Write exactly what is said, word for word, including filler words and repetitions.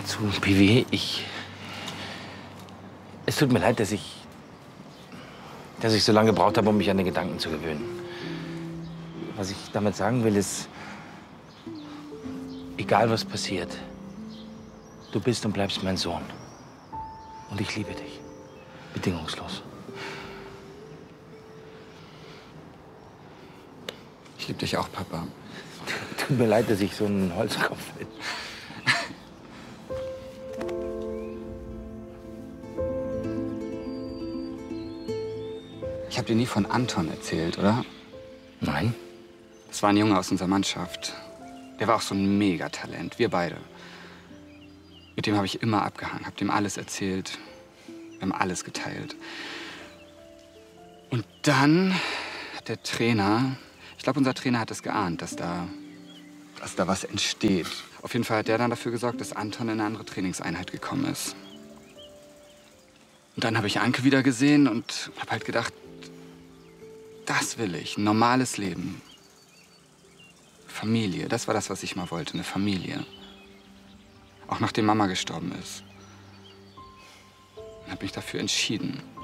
zu, Piwi, ich... Es tut mir leid, dass ich... dass ich so lange gebraucht habe, um mich an den Gedanken zu gewöhnen. Was ich damit sagen will, ist... Egal, was passiert, du bist und bleibst mein Sohn. Und ich liebe dich. Bedingungslos. Ich liebe dich auch, Papa. Tut mir leid, dass ich so ein Holzkopf bin. Ich habe dir nie von Anton erzählt, oder? Nein. Das war ein Junge aus unserer Mannschaft. Der war auch so ein Megatalent, wir beide. Mit dem habe ich immer abgehangen, habe dem alles erzählt. Wir haben alles geteilt. Und dann hat der Trainer, ich glaube, unser Trainer hat es geahnt, dass da, dass da was entsteht. Auf jeden Fall hat der dann dafür gesorgt, dass Anton in eine andere Trainingseinheit gekommen ist. Und dann habe ich Anke wieder gesehen und habe halt gedacht, das will ich, ein normales Leben. Familie, das war das, was ich mal wollte, eine Familie. Auch nachdem Mama gestorben ist. Ich habe mich dafür entschieden.